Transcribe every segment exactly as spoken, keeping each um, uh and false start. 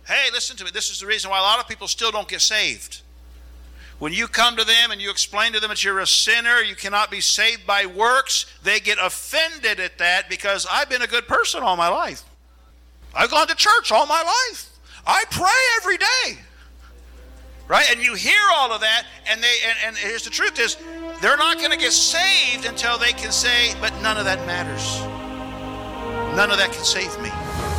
Hey, listen to me. This is the reason why a lot of people still don't get saved. When you come to them and you explain to them that you're a sinner, you cannot be saved by works, they get offended at that because I've been a good person all my life. I've gone to church all my life. I pray every day. Right? And you hear all of that, and they and, and here's the truth is, they're not going to get saved until they can say, but none of that matters. None of that can save me.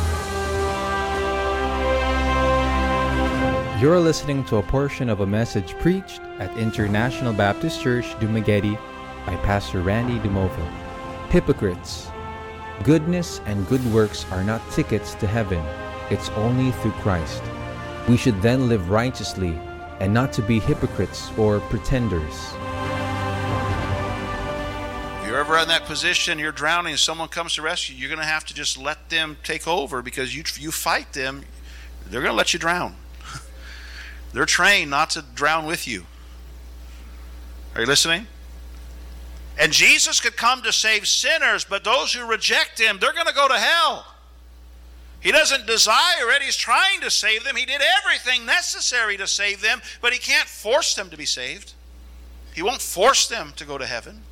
You're listening to a portion of a message preached at International Baptist Church, Dumaguete by Pastor Randy Dumoville. Hypocrites. Goodness and good works are not tickets to heaven. It's only through Christ. We should then live righteously and not to be hypocrites or pretenders. If you're ever in that position, you're drowning, and someone comes to rescue you, you're going to have to just let them take over because you you fight them, they're going to let you drown. They're trained not to drown with you. Are you listening? And Jesus could come to save sinners, but those who reject him, they're going to go to hell. He doesn't desire it. He's trying to save them. He did everything necessary to save them, but he can't force them to be saved. He won't force them to go to heaven.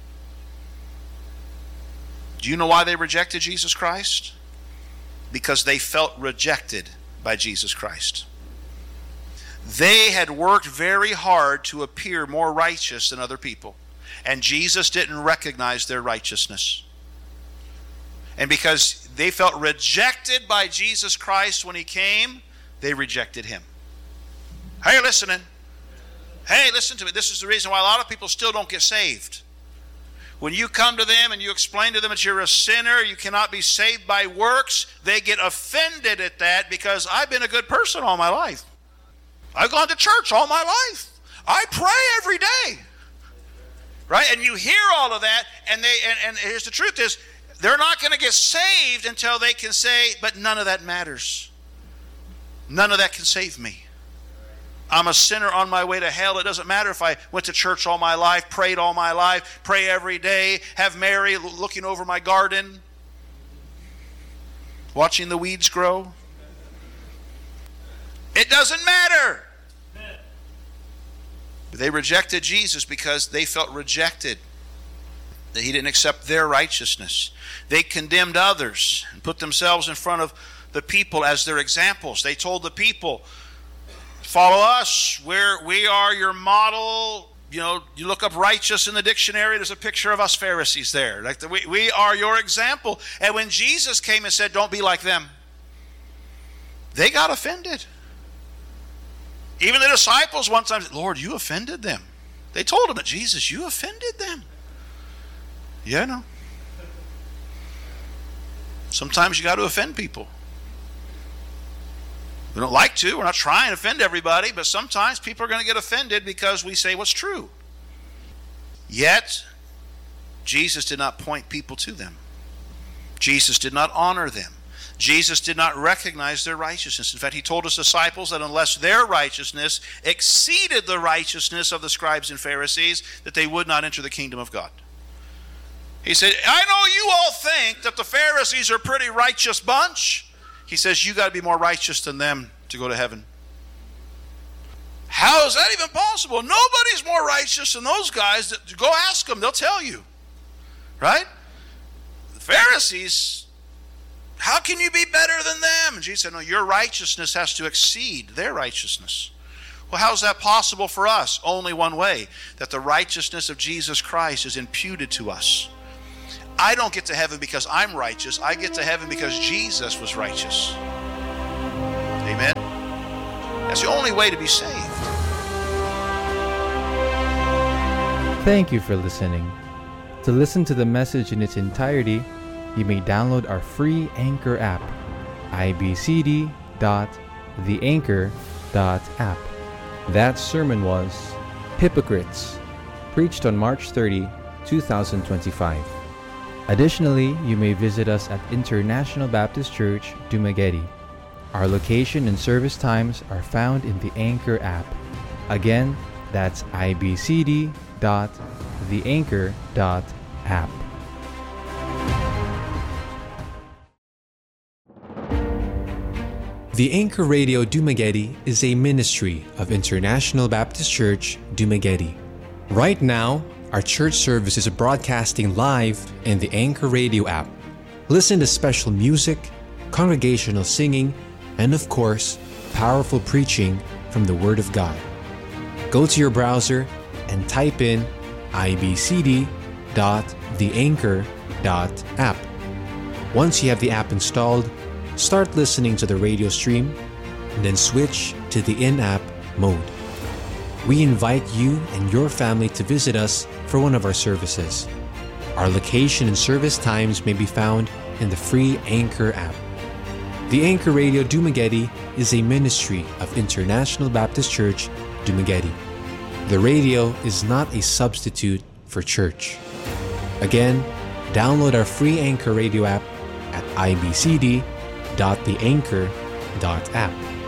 Do you know why they rejected Jesus Christ? Because they felt rejected by Jesus Christ. They had worked very hard to appear more righteous than other people, and Jesus didn't recognize their righteousness. And because they felt rejected by Jesus Christ when he came, they rejected him. Are you listening? Hey, listen to me. This is the reason why a lot of people still don't get saved. When you come to them and you explain to them that you're a sinner, you cannot be saved by works, they get offended at that because I've been a good person all my life. I've gone to church all my life. I pray every day. Right? And you hear all of that, and they and, and here's the truth is, they're not going to get saved until they can say, but none of that matters. None of that can save me. I'm a sinner on my way to hell. It doesn't matter if I went to church all my life, prayed all my life, pray every day, have Mary looking over my garden, watching the weeds grow. It doesn't matter. They rejected Jesus because they felt rejected, that he didn't accept their righteousness. They condemned others and put themselves in front of the people as their examples. They told the people, follow us, we're, we are your model. You know, you look up righteous in the dictionary, there's a picture of us Pharisees there. Like the, we, we are your example. And when Jesus came and said, don't be like them, they got offended. Even the disciples one time said, Lord, you offended them. They told him, Jesus, you offended them. Yeah, no. Sometimes you got to offend people. We don't like to. We're not trying to offend everybody, but sometimes people are going to get offended because we say what's true. Yet, Jesus did not point people to them. Jesus did not honor them. Jesus did not recognize their righteousness. In fact, he told his disciples that unless their righteousness exceeded the righteousness of the scribes and Pharisees, that they would not enter the kingdom of God. He said, I know you all think that the Pharisees are a pretty righteous bunch. He says, you got to be more righteous than them to go to heaven. How is that even possible? Nobody's more righteous than those guys. Go ask them, they'll tell you. Right? The Pharisees, how can you be better than them? And Jesus said, no, your righteousness has to exceed their righteousness. Well, how is that possible for us? Only one way, that the righteousness of Jesus Christ is imputed to us. I don't get to heaven because I'm righteous. I get to heaven because Jesus was righteous. Amen? That's the only way to be saved. Thank you for listening. To listen to the message in its entirety, you may download our free Anchor app, i b c d dot the anchor dot app. That sermon was Hypocrites, preached on March thirtieth, twenty twenty-five. Additionally, you may visit us at International Baptist Church, Dumaguete. Our location and service times are found in the Anchor app. Again, that's i b c d dot the anchor dot app. The Anchor Radio Dumaguete is a ministry of International Baptist Church, Dumaguete. Right now, our church service is broadcasting live in the Anchor Radio app. Listen to special music, congregational singing, and of course, powerful preaching from the Word of God. Go to your browser and type in i b c d dot the anchor dot app. Once you have the app installed, start listening to the radio stream and then switch to the in-app mode. We invite you and your family to visit us for one of our services. Our location and service times may be found in the free Anchor app. The Anchor Radio Dumaguete is a ministry of International Baptist Church, Dumaguete. The radio is not a substitute for church. Again, download our free Anchor Radio app at i b c d dot the anchor dot app.